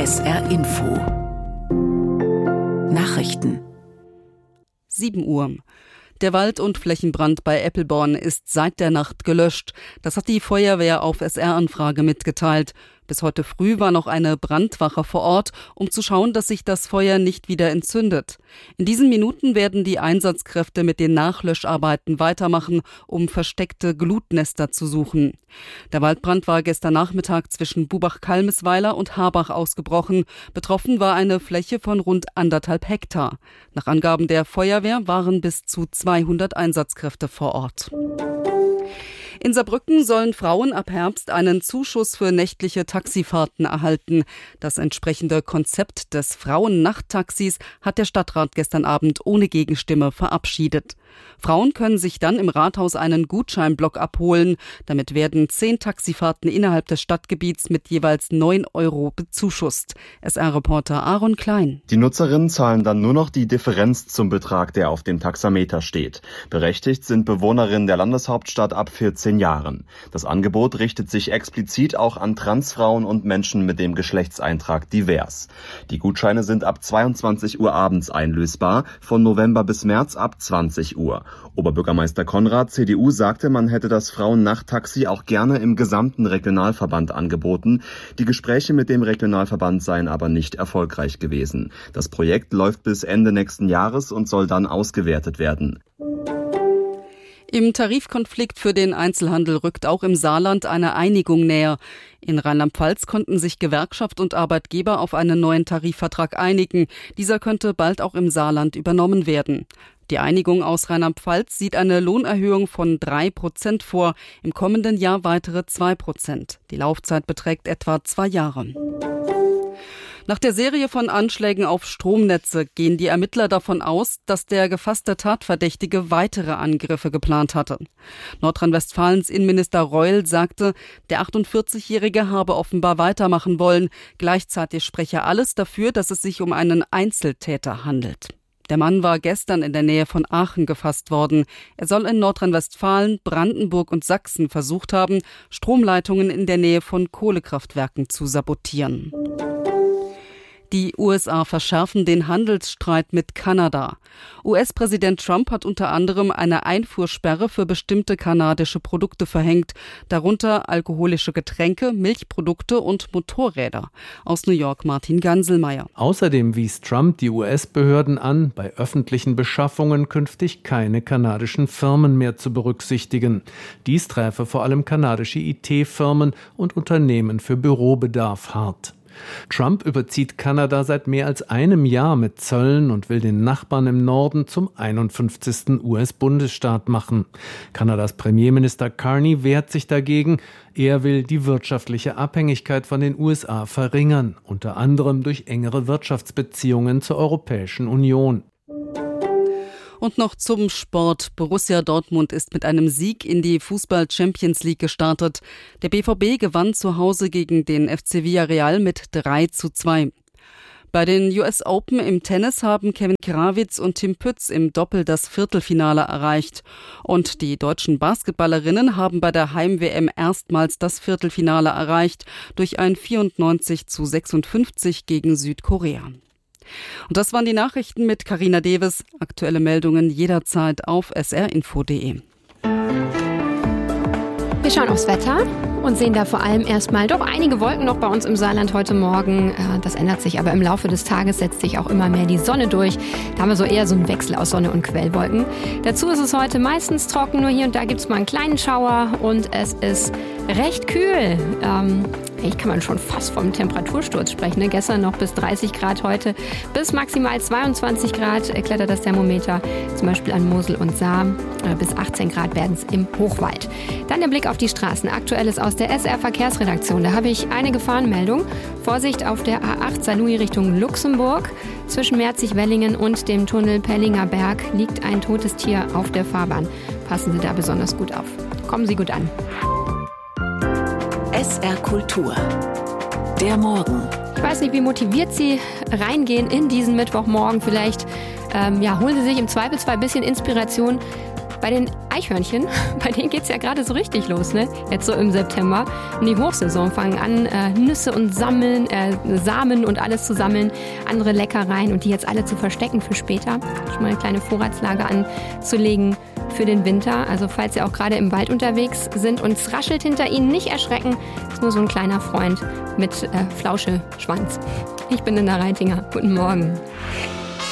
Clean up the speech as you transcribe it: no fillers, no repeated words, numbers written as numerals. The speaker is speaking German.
SR Info Nachrichten 7 Uhr. Der Wald- und Flächenbrand bei Eppelborn ist seit der Nacht gelöscht. Das hat die Feuerwehr auf SR-Anfrage mitgeteilt. Bis heute früh war noch eine Brandwache vor Ort, um zu schauen, dass sich das Feuer nicht wieder entzündet. In diesen Minuten werden die Einsatzkräfte mit den Nachlöscharbeiten weitermachen, um versteckte Glutnester zu suchen. Der Waldbrand war gestern Nachmittag zwischen Bubach-Kalmesweiler und Harbach ausgebrochen. Betroffen war eine Fläche von rund 1,5 Hektar. Nach Angaben der Feuerwehr waren bis zu 200 Einsatzkräfte vor Ort. In Saarbrücken sollen Frauen ab Herbst einen Zuschuss für nächtliche Taxifahrten erhalten. Das entsprechende Konzept des Frauen-Nachttaxis hat der Stadtrat gestern Abend ohne Gegenstimme verabschiedet. Frauen können sich dann im Rathaus einen Gutscheinblock abholen. Damit werden 10 Taxifahrten innerhalb des Stadtgebiets mit jeweils 9 € bezuschusst. SR-Reporter Aaron Klein. Die Nutzerinnen zahlen dann nur noch die Differenz zum Betrag, der auf dem Taxameter steht. Berechtigt sind Bewohnerinnen der Landeshauptstadt ab 14 Jahren. Das Angebot richtet sich explizit auch an Transfrauen und Menschen mit dem Geschlechtseintrag divers. Die Gutscheine sind ab 22 Uhr abends einlösbar, von November bis März ab 20 Uhr. Oberbürgermeister Konrad, CDU, sagte, man hätte das Frauen-Nachttaxi auch gerne im gesamten Regionalverband angeboten. Die Gespräche mit dem Regionalverband seien aber nicht erfolgreich gewesen. Das Projekt läuft bis Ende nächsten Jahres und soll dann ausgewertet werden. Im Tarifkonflikt für den Einzelhandel rückt auch im Saarland eine Einigung näher. In Rheinland-Pfalz konnten sich Gewerkschaft und Arbeitgeber auf einen neuen Tarifvertrag einigen. Dieser könnte bald auch im Saarland übernommen werden. Die Einigung aus Rheinland-Pfalz sieht eine Lohnerhöhung von 3% vor, im kommenden Jahr weitere 2%. Die Laufzeit beträgt etwa 2 Jahre. Nach der Serie von Anschlägen auf Stromnetze gehen die Ermittler davon aus, dass der gefasste Tatverdächtige weitere Angriffe geplant hatte. Nordrhein-Westfalens Innenminister Reul sagte, der 48-Jährige habe offenbar weitermachen wollen. Gleichzeitig spreche alles dafür, dass es sich um einen Einzeltäter handelt. Der Mann war gestern in der Nähe von Aachen gefasst worden. Er soll in Nordrhein-Westfalen, Brandenburg und Sachsen versucht haben, Stromleitungen in der Nähe von Kohlekraftwerken zu sabotieren. Die USA verschärfen den Handelsstreit mit Kanada. US-Präsident Trump hat unter anderem eine Einfuhrsperre für bestimmte kanadische Produkte verhängt, darunter alkoholische Getränke, Milchprodukte und Motorräder. Aus New York Martin Ganselmeier. Außerdem wies Trump die US-Behörden an, bei öffentlichen Beschaffungen künftig keine kanadischen Firmen mehr zu berücksichtigen. Dies träfe vor allem kanadische IT-Firmen und Unternehmen für Bürobedarf hart. Trump überzieht Kanada seit mehr als einem Jahr mit Zöllen und will den Nachbarn im Norden zum 51. US-Bundesstaat machen. Kanadas Premierminister Carney wehrt sich dagegen. Er will die wirtschaftliche Abhängigkeit von den USA verringern, unter anderem durch engere Wirtschaftsbeziehungen zur Europäischen Union. Und noch zum Sport. Borussia Dortmund ist mit einem Sieg in die Fußball-Champions League gestartet. Der BVB gewann zu Hause gegen den FC Villarreal mit 3:2. Bei den US Open im Tennis haben Kevin Krawitz und Tim Pütz im Doppel das Viertelfinale erreicht. Und die deutschen Basketballerinnen haben bei der Heim-WM erstmals das Viertelfinale erreicht durch ein 94:56 gegen Südkorea. Und das waren die Nachrichten mit Carina Deves. Aktuelle Meldungen jederzeit auf srinfo.de. Wir schauen aufs Wetter und sehen da vor allem erstmal doch einige Wolken noch bei uns im Saarland heute Morgen. Das ändert sich aber im Laufe des Tages, setzt sich auch immer mehr die Sonne durch. Da haben wir so eher so einen Wechsel aus Sonne und Quellwolken. Dazu ist es heute meistens trocken, nur hier und da gibt es mal einen kleinen Schauer und es ist recht kühl. Eigentlich kann man schon fast vom Temperatursturz sprechen. Ne? Gestern noch bis 30 Grad, heute bis maximal 22 Grad klettert das Thermometer. Zum Beispiel an Mosel und Saar. Bis 18 Grad werden es im Hochwald. Dann der Blick auf die Straßen. Aktuelles aus der SR-Verkehrsredaktion. Da habe ich eine Gefahrenmeldung. Vorsicht auf der A8 Saarlouis Richtung Luxemburg. Zwischen Merzig-Wellingen und dem Tunnel Pellinger Berg liegt ein totes Tier auf der Fahrbahn. Passen Sie da besonders gut auf. Kommen Sie gut an. SR Kultur. Der Morgen. Ich weiß nicht, wie motiviert Sie reingehen in diesen Mittwochmorgen. Vielleicht holen Sie sich im Zweifelsfall ein bisschen Inspiration Bei den Eichhörnchen, bei denen geht's ja gerade so richtig los, ne? Jetzt so im September. Und die Hochsaison fangen an, Nüsse und Samen und alles zu sammeln, andere Leckereien und die jetzt alle zu verstecken für später. Schon mal eine kleine Vorratslage anzulegen für den Winter. Also falls Sie auch gerade im Wald unterwegs sind und es raschelt hinter Ihnen, nicht erschrecken. Ist nur so ein kleiner Freund mit Flauscheschwanz. Ich bin Linda Reitinger. Guten Morgen.